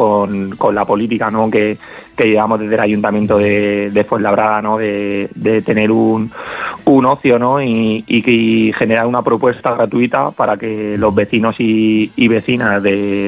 con la política, ¿no? que llevamos desde el Ayuntamiento de Fuenlabrada, ¿no? de tener un ocio, ¿no? y generar una propuesta gratuita para que los vecinos y vecinas de